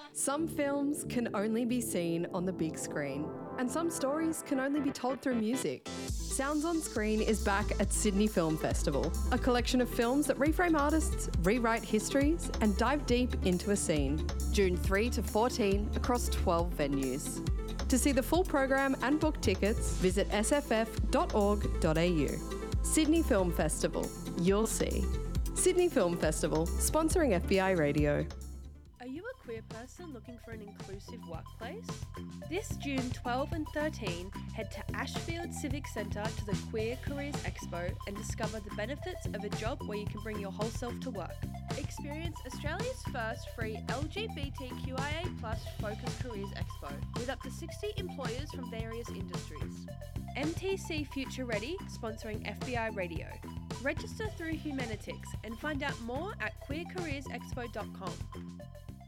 Some films can only be seen on the big screen, and some stories can only be told through music. Sounds on Screen is back at Sydney Film Festival, a collection of films that reframe artists, rewrite histories, and dive deep into a scene. June 3 to 14 across 12 venues. To see the full program and book tickets, visit sff.org.au. Sydney Film Festival. You'll see. Sydney Film Festival, sponsoring FBI Radio. Are you a queer person looking for an inclusive workplace? This June 12 and 13, head to Ashfield Civic Centre to the Queer Careers Expo and discover the benefits of a job where you can bring your whole self to work. Experience Australia's first free LGBTQIA+ focused careers expo with up to 60 employers from various industries. MTC Future Ready, sponsoring FBI Radio. Register through Humanitix and find out more at queercareersexpo.com.